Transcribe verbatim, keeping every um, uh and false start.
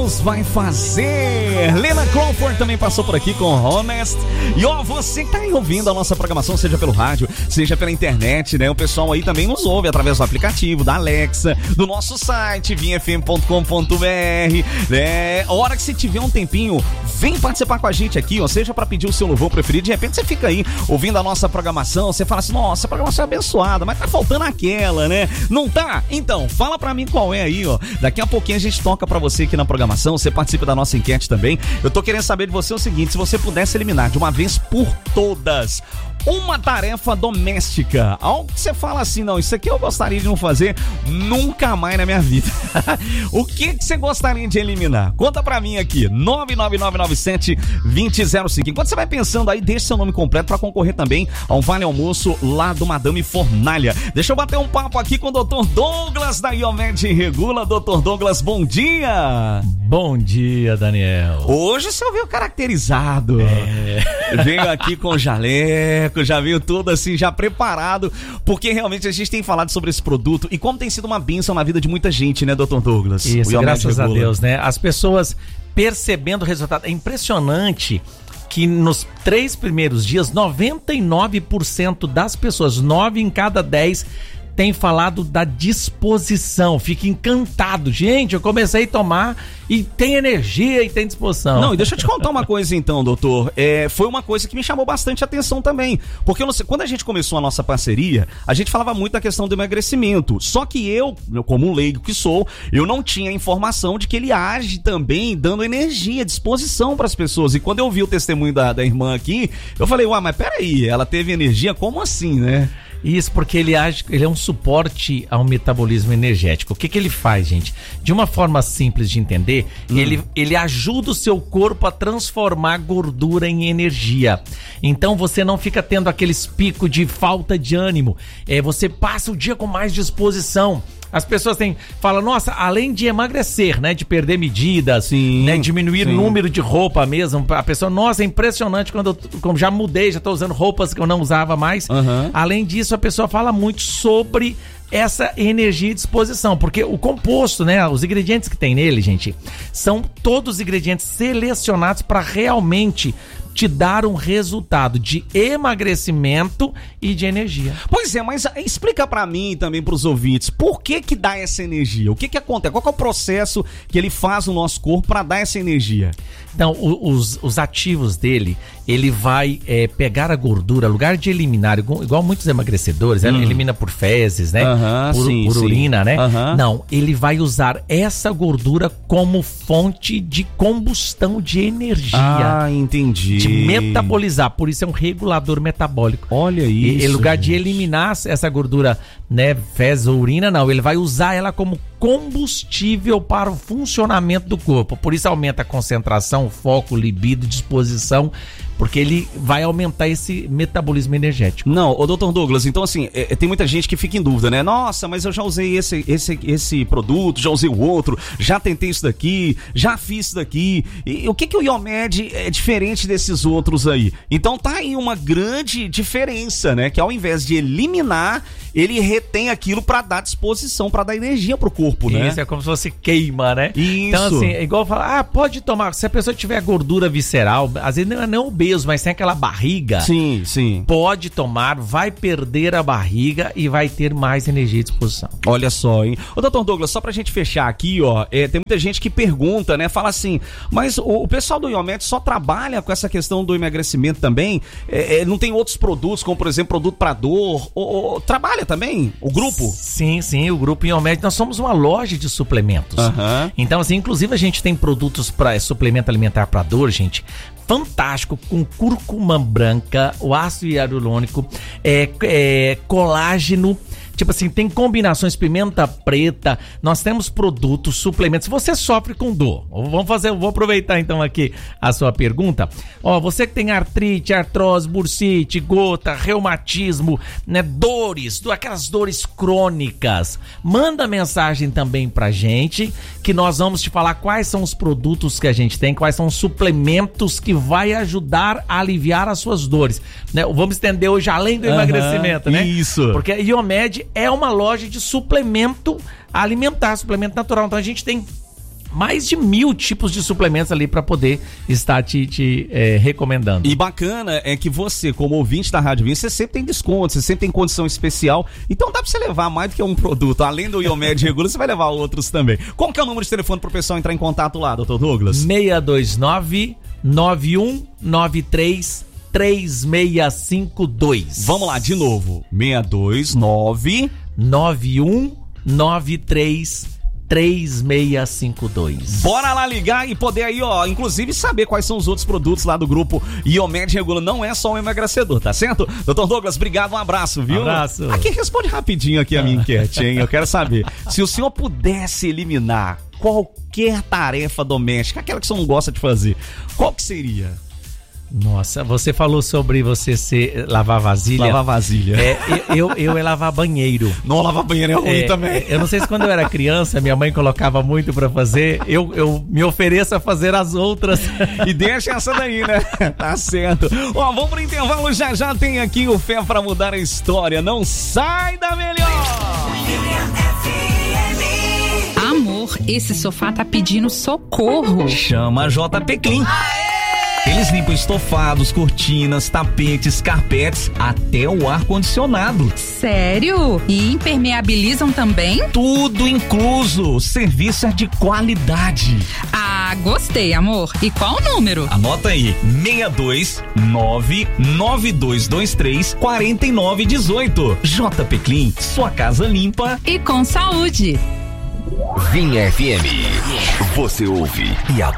Deus vai fazer. Lena Crawford também passou por aqui com Honest. E ó, você que tá aí ouvindo a nossa programação, seja pelo rádio, seja pela internet, né? O pessoal aí também nos ouve através do aplicativo, da Alexa, do nosso site, vinha f m ponto com ponto b r, né? A hora que você tiver um tempinho, vem participar com a gente aqui, ó, seja pra pedir o seu louvor preferido. De repente você fica aí ouvindo a nossa programação, você fala assim, nossa, a programação é abençoada, mas tá faltando aquela, né? Não tá? Então, fala pra mim qual é aí, ó. Daqui a pouquinho a gente toca pra você aqui na programação, você participa da nossa enquete também. Eu tô querendo saber de você o seguinte, se você pudesse eliminar de uma vez por todas uma tarefa doméstica, algo que você fala assim, não, isso aqui eu gostaria de não fazer nunca mais na minha vida. O que que você gostaria de eliminar? Conta pra mim aqui, nove nove nove nove sete, dois zero zero cinco. Enquanto você vai pensando aí, deixa seu nome completo pra concorrer também a um vale almoço lá do Madame Fornalha. Deixa eu bater um papo aqui com o doutor Douglas da Iomed Regula. doutor Douglas, bom dia! Bom dia, Daniel. Hoje você veio caracterizado. É. Veio aqui com jaleco, já veio todo assim, já preparado, porque realmente a gente tem falado sobre esse produto e como tem sido uma bênção na vida de muita gente, né, doutor Douglas? Isso, graças a Deus, né? As pessoas percebendo o resultado. É impressionante que nos três primeiros dias, noventa e nove por cento das pessoas, nove em cada dez, tem falado da disposição. Fica encantado. Gente, eu comecei a tomar e tem energia e tem disposição. Não, e deixa eu te contar uma coisa então, doutor. É, foi uma coisa que me chamou bastante atenção também. Porque eu não sei, quando a gente começou a nossa parceria, a gente falava muito da questão do emagrecimento. Só que eu, como um leigo que sou, eu não tinha informação de que ele age também dando energia, disposição para as pessoas. E quando eu vi o testemunho da, da irmã aqui, eu falei, uai, mas peraí, ela teve energia? Como assim, né? Isso, porque ele age, ele é um suporte ao metabolismo energético. O que que ele faz, gente? De uma forma simples de entender, hum. ele, ele ajuda o seu corpo a transformar gordura em energia. Então você não fica tendo aqueles picos de falta de ânimo. É, você passa o dia com mais disposição. As pessoas têm, falam, nossa, além de emagrecer, né, de perder medidas, sim, né, diminuir sim. o número de roupa mesmo, a pessoa, nossa, é impressionante quando eu como já mudei, já tô usando roupas que eu não usava mais. Uhum. Além disso, a pessoa fala muito sobre essa energia e disposição, porque o composto, né, os ingredientes que tem nele, gente, são todos ingredientes selecionados para realmente te dar um resultado de emagrecimento e de energia. Pois é, mas explica pra mim e também pros ouvintes, por que que dá essa energia? O que que acontece? Qual que é o processo que ele faz no nosso corpo pra dar essa energia? Então, os, os ativos dele, ele vai é, pegar a gordura, lugar de eliminar, igual, igual muitos emagrecedores, hum. ele elimina por fezes, né? Uh-huh, por, sim, por sim. urina, né? Uh-huh. Não, ele vai usar essa gordura como fonte de combustão de energia. Ah, entendi. De metabolizar, por isso é um regulador metabólico. Olha isso. E, em lugar gente. de eliminar essa gordura, né, fezes ou urina, não, ele vai usar ela como combustível para o funcionamento do corpo. Por isso aumenta a concentração, foco, libido, disposição, porque ele vai aumentar esse metabolismo energético. Não, ô doutor Douglas, então assim, é, tem muita gente que fica em dúvida, né? Nossa, mas eu já usei esse, esse, esse produto, já usei o outro, já tentei isso daqui, já fiz isso daqui. E o que que o Iomed é diferente desses outros aí? Então tá aí uma grande diferença, né? Que ao invés de eliminar, ele retém aquilo pra dar disposição, pra dar energia pro corpo, né? Isso, é como se fosse queima, né? Isso. Então assim, é igual falar, ah, pode tomar, se a pessoa tiver gordura visceral, às vezes não é não obeso, mas tem aquela barriga. Sim, sim. Pode tomar, vai perder a barriga e vai ter mais energia e disposição. Olha só, hein? Ô, doutor Douglas, só pra gente fechar aqui, ó, é, tem muita gente que pergunta, né? Fala assim, mas o, o pessoal do Iomed só trabalha com essa questão do emagrecimento também? É, é, não tem outros produtos, como por exemplo, produto pra dor? Ou, ou, trabalha também? O grupo? Sim, sim, o grupo Iomed, nós somos uma loja de suplementos. Uhum. Então, assim, inclusive a gente tem produtos para é, suplemento alimentar pra dor, gente, fantástico, com cúrcuma branca, o ácido hialurônico, é, é, colágeno. Tipo assim, tem combinações, pimenta preta, nós temos produtos, suplementos. Se você sofre com dor, vamos fazer, vou aproveitar então aqui a sua pergunta. Ó, você que tem artrite, artrose, bursite, gota, reumatismo, né, dores, aquelas dores crônicas, manda mensagem também pra gente, que nós vamos te falar quais são os produtos que a gente tem, quais são os suplementos que vai ajudar a aliviar as suas dores, né? Vamos estender hoje além do uhum, emagrecimento, né? Isso. Porque a Iomed é uma loja de suplemento alimentar, suplemento natural. Então a gente tem mais de mil tipos de suplementos ali para poder estar te, te é, recomendando. E bacana é que você, como ouvinte da Rádio Vinha, você sempre tem desconto, você sempre tem condição especial. Então dá pra você levar mais do que um produto. Além do Iomed Regula, você vai levar outros também. Qual que é o número de telefone pro pessoal entrar em contato lá, doutor Douglas? seis dois nove, nove um nove três, três seis cinco dois. Vamos lá, de novo. seis dois nove, nove um nove três, três seis cinco dois. Bora lá ligar e poder aí, ó, inclusive saber quais são os outros produtos lá do grupo Iomed Regula. Não é só um emagrecedor, tá certo? doutor Douglas, obrigado, um abraço, viu? Um abraço. Aqui, responde rapidinho aqui a minha enquete, hein? Eu quero saber, se o senhor pudesse eliminar qualquer tarefa doméstica, aquela que você não gosta de fazer, qual que seria? Nossa, você falou sobre você ser, lavar vasilha. Lavar vasilha. É, eu, eu é lavar banheiro. Não, lavar banheiro é ruim é, também. Eu não sei se quando eu era criança, minha mãe colocava muito pra fazer, eu, eu me ofereço a fazer as outras. E deixa essa daí, né? Tá certo. Ó, vamos pro intervalo, já já tem aqui o Fé pra Mudar a História. Não sai da melhor! Amor, esse sofá tá pedindo socorro. Chama a J P Clean. Eles limpam estofados, cortinas, tapetes, carpetes, até o ar-condicionado. Sério? E impermeabilizam também? Tudo incluso. Serviço é de qualidade. Ah, gostei, amor. E qual o número? Anota aí, seis dois nove, nove dois dois três, quatro nove um oito. J P Clean, sua casa limpa e com saúde. Vinha F M. Você ouve e